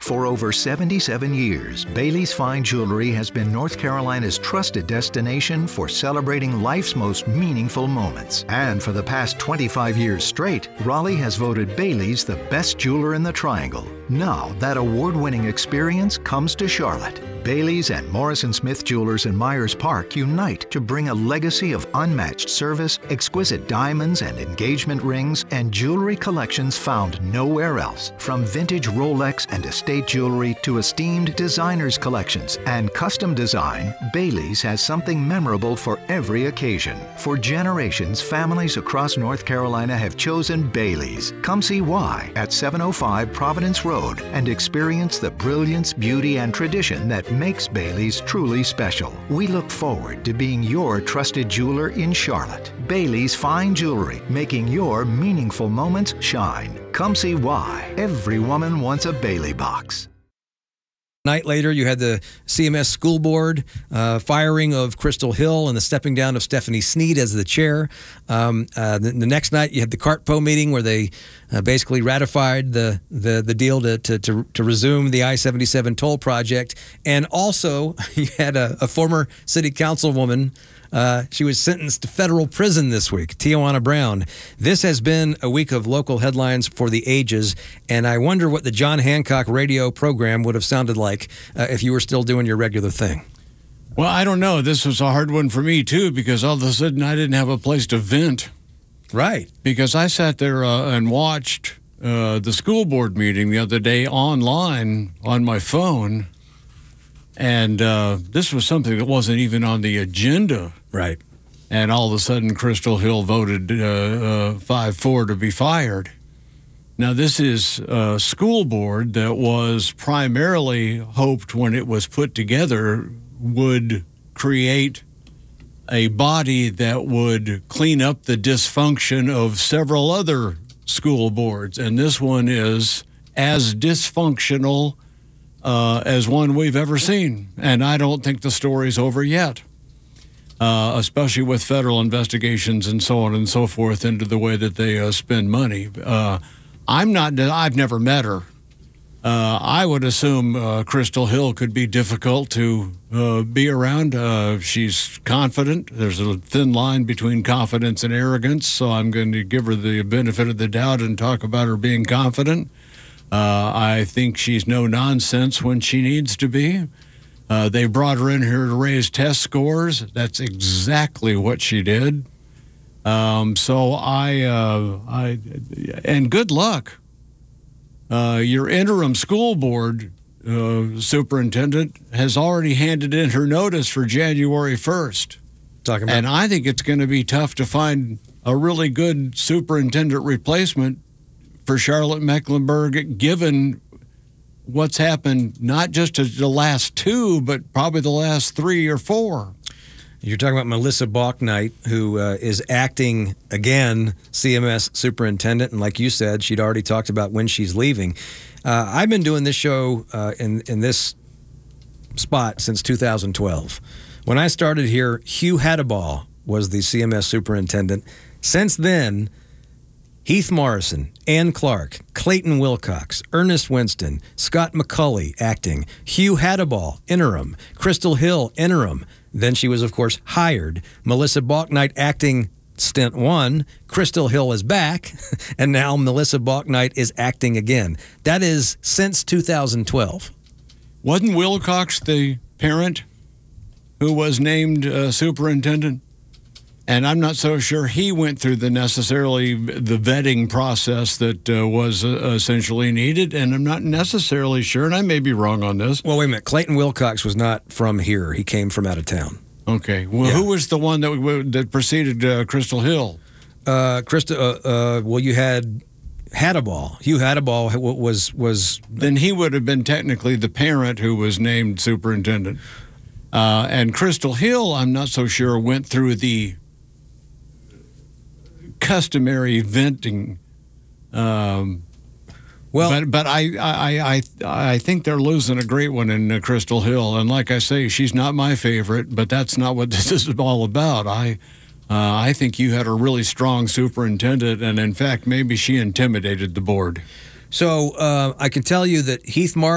For over 77 years, Bailey's Fine Jewelry has been North Carolina's trusted destination for celebrating life's most meaningful moments. And for the past 25 years straight, Raleigh has voted Bailey's the best jeweler in the Triangle. Now, that award-winning experience comes to Charlotte. Bailey's and Morrison Smith Jewelers in Myers Park unite to bring a legacy of unmatched service, exquisite diamonds and engagement rings, and jewelry collections found nowhere else. From vintage Rolex and estate jewelry to esteemed designers collections and custom design, Bailey's has something memorable for every occasion. For generations, families across North Carolina have chosen Bailey's. Come see why at 705 Providence Road and experience the brilliance, beauty, and tradition that makes Bailey's truly special. We look forward to being your trusted jeweler in Charlotte. Bailey's Fine Jewelry, making your meaningful moments shine. Come see why. Every woman wants a Bailey box. Night later, you had the CMS school board firing of Crystal Hill and the stepping down of Stephanie Sneed as the chair. The next night, you had the CARTPO meeting where they basically ratified the deal to resume the I-77 toll project. And also, you had a former city councilwoman. She was sentenced to federal prison this week, Tijuana Brown. This has been a week of local headlines for the ages, and I wonder what the John Hancock radio program would have sounded like if you were still doing your regular thing. Well, I don't know. This was a hard one for me, too, because all of a sudden I didn't have a place to vent. Right. Because I sat there and watched the school board meeting the other day online on my phone. And this was something that wasn't even on the agenda. Right. And all of a sudden, Crystal Hill voted 5-4 to be fired. Now, this is a school board that was primarily hoped when it was put together would create a body that would clean up the dysfunction of several other school boards. And this one is as dysfunctional as one we've ever seen. And I don't think the story's over yet, especially with federal investigations and so on and so forth into the way that they spend money. I've never met her. I would assume Crystal Hill could be difficult to be around. She's confident. There's a thin line between confidence and arrogance, so I'm going to give her the benefit of the doubt and talk about her being confident. I think she's no nonsense when she needs to be. They brought her in here to raise test scores. That's exactly what she did. And good luck. Your interim school board superintendent has already handed in her notice for January 1st. And I think it's going to be tough to find a really good superintendent replacement for Charlotte Mecklenburg, given what's happened, not just the last two, but probably the last 3 or 4. You're talking about Melissa Balknight, who is acting, again, CMS superintendent. And like you said, she'd already talked about when she's leaving. I've been doing this show in this spot since 2012. When I started here, Hugh Hadaball was the CMS superintendent. Since then, Heath Morrison, Ann Clark, Clayton Wilcox, Ernest Winston, Scott McCulley acting, Hugh Hadaball, interim, Crystal Hill, interim. Then she was, of course, hired. Melissa Balknight acting stint 1. Crystal Hill is back, and now Melissa Balknight is acting again. That is since 2012. Wasn't Wilcox the parent who was named superintendent? And I'm not so sure he went through the vetting process that was essentially needed. And I'm not necessarily sure, and I may be wrong on this. Well, wait a minute. Clayton Wilcox was not from here. He came from out of town. Okay. Well, Who was the one that preceded Crystal Hill? Well, you had Hadaball. Hugh Hadaball was... Then he would have been technically the parent who was named superintendent. And Crystal Hill, I'm not so sure, went through the customary venting. But I think they're losing a great one in Crystal Hill. And like I say, she's not my favorite, but that's not what this is all about. I think you had a really strong superintendent, and in fact, maybe she intimidated the board. So I can tell you that Heath Martin